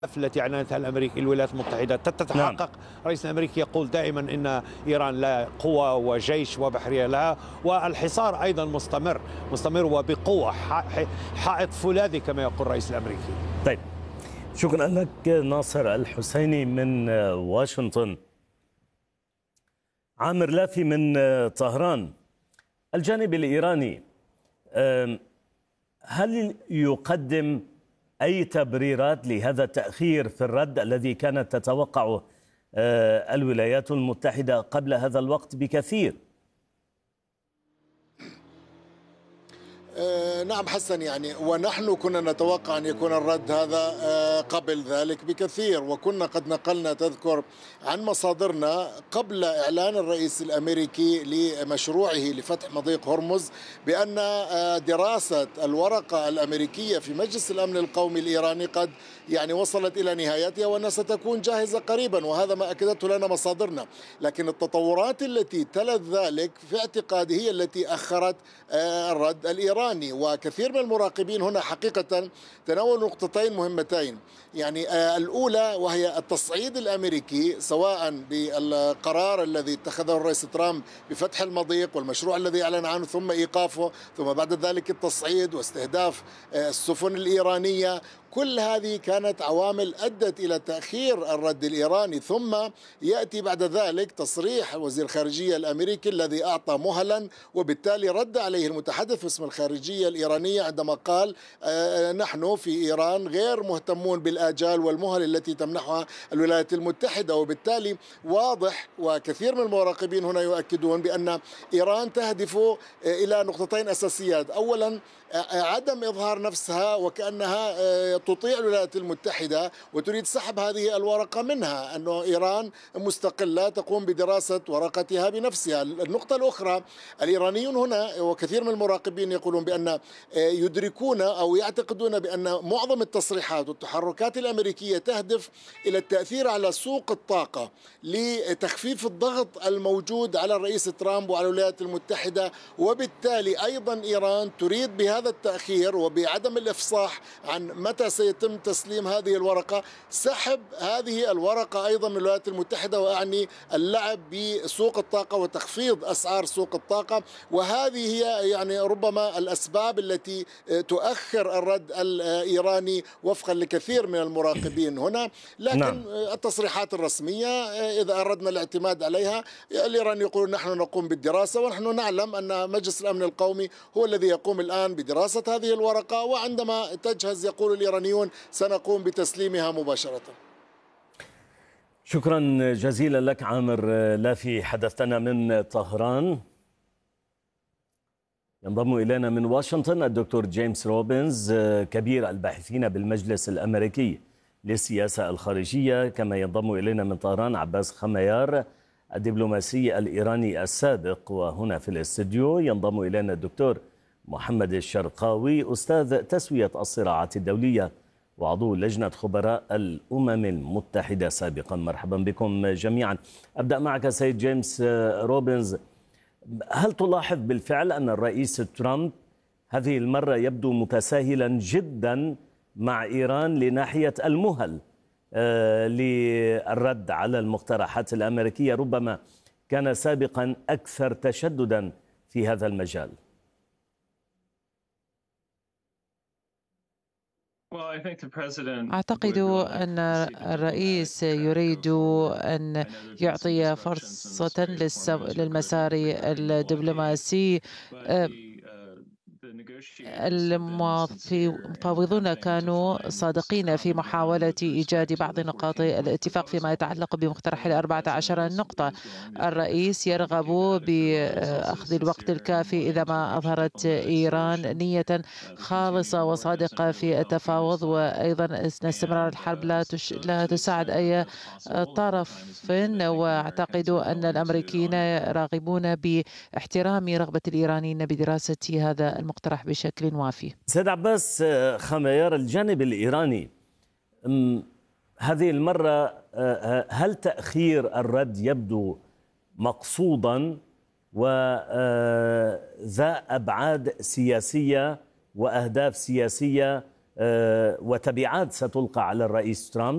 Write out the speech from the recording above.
التي أعلنتها الولايات المتحدة نعم. تتحقق. الرئيس الأمريكي يقول دائما أن إيران لا قوة وجيش وبحرية لها، والحصار أيضا مستمر وبقوة، حائط فولاذي كما يقول الرئيس الأمريكي. طيب، شكرا لك ناصر الحسيني من واشنطن. عامر لافي من طهران، الجانب الإيراني هل يقدم أي تبريرات لهذا التأخير في الرد الذي كانت تتوقعه الولايات المتحدة قبل هذا الوقت بكثير؟ نعم حسن، ونحن كنا نتوقع أن يكون الرد هذا قبل ذلك بكثير، وكنا قد نقلنا تذكر عن مصادرنا قبل إعلان الرئيس الأمريكي لمشروعه لفتح مضيق هرمز بأن دراسة الورقة الأمريكية في مجلس الأمن القومي الإيراني قد وصلت إلى نهايتها وأنها ستكون جاهزة قريبا، وهذا ما أكدته لنا مصادرنا. لكن التطورات التي تلت ذلك في اعتقادي هي التي أخرت الرد الإيراني. وكثير من المراقبين هنا حقيقة تناولوا نقطتين مهمتين، الأولى وهي التصعيد الأمريكي سواء بالقرار الذي اتخذه الرئيس ترامب بفتح المضيق والمشروع الذي أعلن عنه ثم إيقافه، ثم بعد ذلك التصعيد واستهداف السفن الإيرانية. كل هذه كانت عوامل أدت إلى تأخير الرد الإيراني. ثم يأتي بعد ذلك تصريح وزير الخارجية الأمريكي الذي أعطى مهلا، وبالتالي رد عليه المتحدث باسم الخارجية الإيرانية عندما قال نحن في إيران غير مهتمون بالآجال والمهل التي تمنحها الولايات المتحدة. وبالتالي واضح، وكثير من المراقبين هنا يؤكدون بأن إيران تهدف إلى نقطتين أساسيات. أولا عدم إظهار نفسها وكأنها تطيع الولايات المتحدة وتريد سحب هذه الورقة منها، أن إيران مستقلة تقوم بدراسة ورقتها بنفسها. النقطة الأخرى، الإيرانيون هنا وكثير من المراقبين يقولون بأن يدركون أو يعتقدون بأن معظم التصريحات والتحركات الأمريكية تهدف إلى التأثير على سوق الطاقة لتخفيف الضغط الموجود على الرئيس ترامب وعلى الولايات المتحدة. وبالتالي أيضا إيران تريد بهذا التأخير وبعدم الإفصاح عن متى سيتم تسليم هذه الورقة سحب هذه الورقة أيضا من الولايات المتحدة، وأعني اللعب بسوق الطاقة وتخفيض أسعار سوق الطاقة. وهذه هي ربما الأسباب التي تؤخر الرد الإيراني وفقا لكثير من المراقبين هنا. لكن نعم. التصريحات الرسمية إذا أردنا الاعتماد عليها، الإيراني يقول نحن نقوم بالدراسة، ونحن نعلم أن مجلس الأمن القومي هو الذي يقوم الآن بدراسة هذه الورقة، وعندما تجهز يقول الإيرانيون سنقوم بتسليمها مباشرة. شكرا جزيلا لك عامر لافي، حدثتنا من طهران. ينضم إلينا من واشنطن الدكتور جيمس روبنز، كبير الباحثين بالمجلس الأمريكي للسياسة الخارجية. كما ينضم إلينا من طهران عباس خميار، الدبلوماسي الإيراني السابق. وهنا في الاستديو ينضم إلينا الدكتور محمد الشرقاوي، أستاذ تسوية الصراعات الدولية وعضو لجنة خبراء الأمم المتحدة سابقا. مرحبا بكم جميعا. أبدأ معك سيد جيمس روبنز، هل تلاحظ بالفعل أن الرئيس ترامب هذه المرة يبدو متساهلا جدا مع إيران لناحية المهل للرد على المقترحات الأمريكية؟ ربما كان سابقا أكثر تشددا في هذا المجال. أعتقد أن الرئيس يريد أن يعطي فرصة للمسار الدبلوماسي. المفاوضون كانوا صادقين في محاولة إيجاد بعض نقاط الاتفاق فيما يتعلق بمقترح 14 نقطة. الرئيس يرغب بأخذ الوقت الكافي إذا ما أظهرت إيران نية خالصة وصادقة في التفاوض، وأيضا أن استمرار الحرب لا تساعد أي طرف. وأعتقد أن الأمريكيين راغبون باحترام رغبة الإيرانيين بدراسة هذا المقترح بشكل وافي. سيد عباس خميار، الجانب الإيراني هذه المرة هل تأخير الرد يبدو مقصودا وذا أبعاد سياسية وأهداف سياسية وتبعات ستلقى على الرئيس ترامب؟